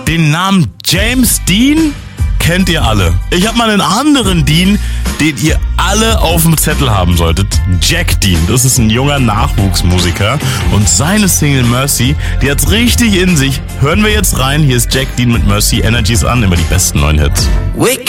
Den Namen James Dean kennt ihr alle. Ich habe mal einen anderen Dean, den ihr alle auf dem Zettel haben solltet. Jack Dean, das ist ein junger Nachwuchsmusiker und seine Single Mercy, die hat's richtig in sich. Hören wir jetzt rein, hier ist Jack Dean mit Mercy, Energies an, immer die besten neuen Hits. Wake